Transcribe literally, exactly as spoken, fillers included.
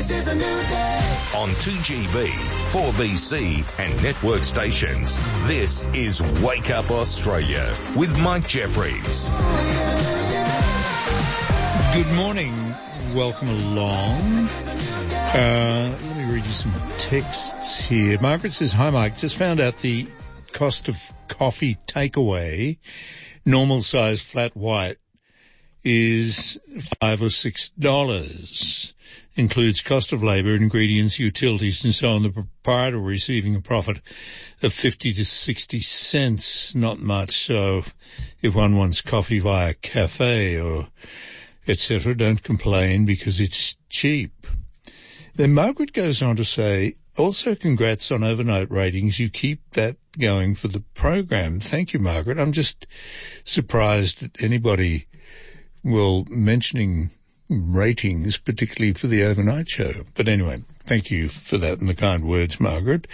is a new day. On two G B, four B C and network stations, this is Wake Up Australia with Mike Jeffries. Good morning. Welcome along. Uh, let me read you some texts here. Margaret says, hi Mike, just found out the cost of coffee takeaway, normal size flat white, is five or six dollars. Includes cost of labour, ingredients, utilities and so on. The proprietor receiving a profit of fifty to sixty cents. Not much. So if one wants coffee via cafe or et cetera, don't complain because it's cheap. Then Margaret goes on to say, also congrats on overnight ratings. You keep that going for the program. Thank you, Margaret. I'm just surprised that anybody will mentioning ratings, particularly for the overnight show. But anyway, thank you for that and the kind words, Margaret.